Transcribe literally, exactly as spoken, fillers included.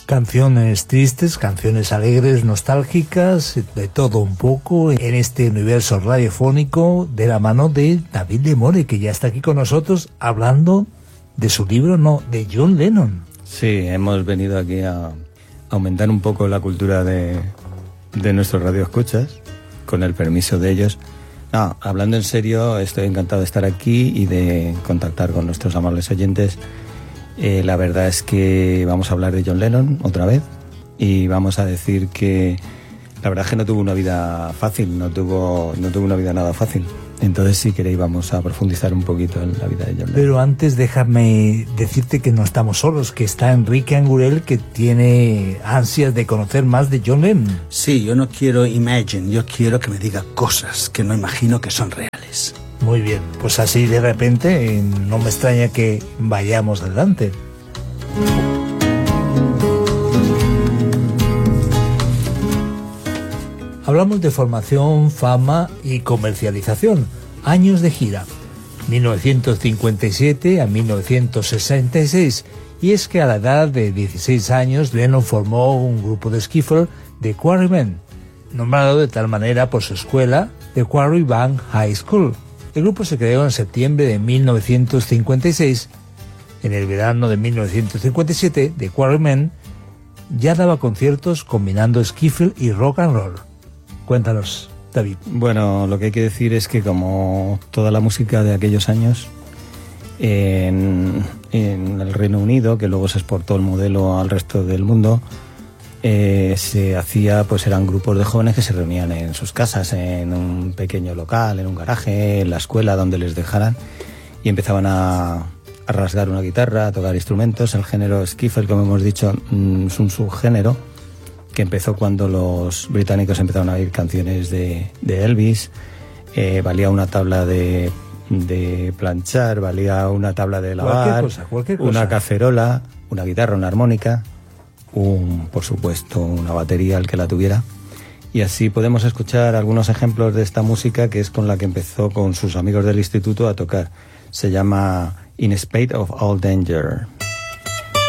Canciones tristes, canciones alegres, nostálgicas, de todo un poco en este universo radiofónico de la mano de David Lemore, que ya está aquí con nosotros hablando de su libro, no, de John Lennon. Sí, hemos venido aquí a aumentar un poco la cultura de, de nuestros radioescuchas, con el permiso de ellos. No, hablando en serio, estoy encantado de estar aquí y de contactar con nuestros amables oyentes. Eh, la verdad es que vamos a hablar de John Lennon otra vez y vamos a decir que la verdad es que no tuvo una vida fácil, no tuvo, no tuvo una vida nada fácil. Entonces, si queréis, vamos a profundizar un poquito en la vida de John Lennon. Pero antes déjame decirte que no estamos solos, que está Enrique Angurel, que tiene ansias de conocer más de John Lennon. Sí, yo no quiero imagine, yo quiero que me diga cosas que no imagino que son reales. Muy bien, pues así de repente no me extraña que vayamos adelante. Hablamos de formación, fama y comercialización. Años de gira, mil novecientos cincuenta y siete a mil novecientos sesenta y seis. Y es que a la edad de dieciséis años, Lennon formó un grupo de skiffle de Quarrymen, nombrado de tal manera por su escuela, The Quarry Band High School. El grupo se creó en septiembre de mil novecientos cincuenta y seis. En el verano de mil novecientos cincuenta y siete, The Quarrymen ya daba conciertos combinando skiffle y rock and roll. Cuéntanos, David. Bueno, lo que hay que decir es que como toda la música de aquellos años, en, en el Reino Unido, que luego se exportó el modelo al resto del mundo, Eh, se hacía, pues eran grupos de jóvenes que se reunían en sus casas, en un pequeño local, en un garaje, en la escuela, donde les dejaran, y empezaban a, a rasgar una guitarra, a tocar instrumentos. El género skiffle, como hemos dicho, es un subgénero que empezó cuando los británicos empezaron a oír canciones de, de Elvis. Eh, valía una tabla de, de planchar, valía una tabla de lavar, cualquier cosa, cualquier cosa. Una cacerola, una guitarra, una armónica, un, por supuesto, una batería, el que la tuviera. Y así podemos escuchar algunos ejemplos de esta música, que es con la que empezó con sus amigos del instituto a tocar. Se llama In Spite of All Danger.